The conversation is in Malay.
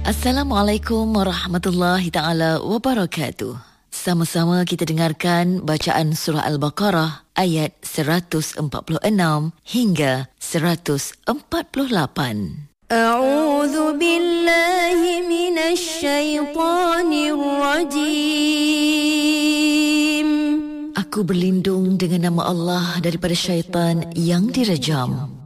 Assalamualaikum warahmatullahi ta'ala wabarakatuh. Sama-sama kita dengarkan bacaan surah Al-Baqarah ayat 146 hingga 148. A'udzu billahi minasy syaithanir rajim. Aku berlindung dengan nama Allah daripada syaitan yang direjam.